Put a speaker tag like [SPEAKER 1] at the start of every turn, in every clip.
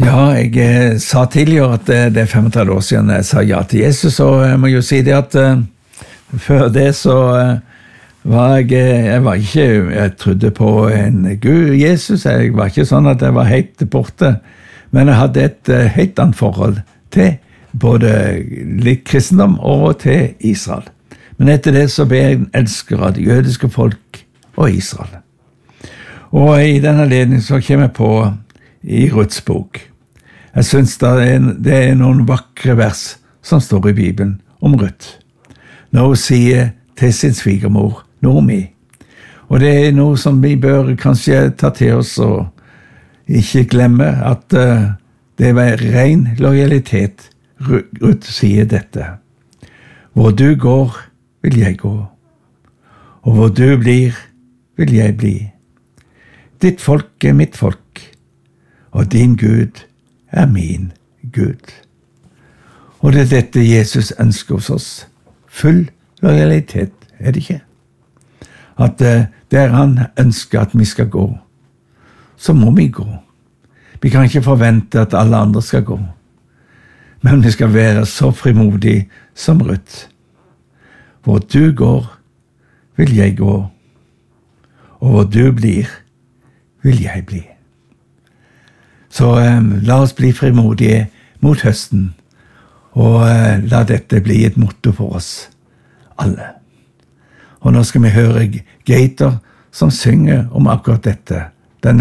[SPEAKER 1] Ja, jeg sa tidligere at det 35 år siden jeg sa ja til Jesus, og jeg må jo si det at før det så var jeg trodde på en Gud, Jesus, jeg var ikke sånn at jeg var helt borte, men jeg hadde et helt annet forhold til både litt kristendom og til Israel. Men etter det så ble jeg en elsker av det jødiske folk og Israel. Og i denne anledning så kommer jeg på i Ruths bok. Jeg synes det noen vakre vers som står i Bibelen om Ruth. Når hun sier til sin svigermor, Naomi. Og det noe som vi bør kanskje ta til oss og ikke glemme at det var ren lojalitet. Ruth sier dette. Hvor du går, vil jeg gå. Og hvor du blir, vil jeg bli. Ditt folk mitt folk, og din Gud min Gud. Og det dette Jesus ønsker hos oss. Full lojalitet, det ikke? At der han ønsker at vi skal gå, så må vi gå. Vi kan ikke forvente at alle andre skal gå. Men vi skal være så frimodige som Ruth. Hvor du går, vil jeg gå. Og hvor du blir, vil jeg bli. Så la oss bli frimodige mot høsten, og la dette bli et motto for oss alle. Og nå skal vi høre Gator som synger om akkurat dette, denne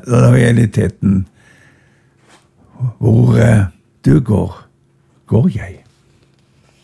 [SPEAKER 1] lojaliteten. Hvor du går, går jeg.